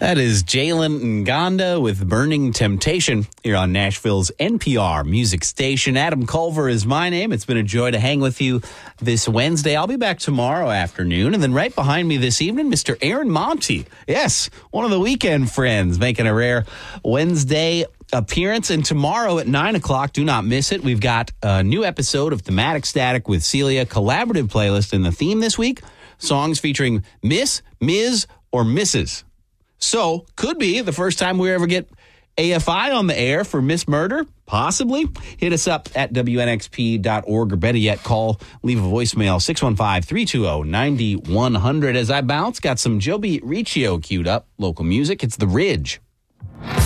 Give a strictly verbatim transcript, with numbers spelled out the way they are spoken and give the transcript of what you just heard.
That is Jalen Nganda with Burning Temptation here on Nashville's N P R music station. Adam Culver is my name. It's been a joy to hang with you this Wednesday. I'll be back tomorrow afternoon. And then right behind me this evening, Mister Aaron Monty. Yes, one of the weekend friends making a rare Wednesday appearance. And tomorrow at nine o'clock, do not miss it. We've got a new episode of Thematic Static with Celia, collaborative playlist. And the theme this week, songs featuring Miss, Miz, or Missus So, could be the first time we ever get A F I on the air for Miss Murder. Possibly. Hit us up at W N X P dot org or better yet, call, leave a voicemail, six one five, three two zero, nine one zero zero. As I bounce, got some Joby Riccio queued up, local music. It's The Ridge.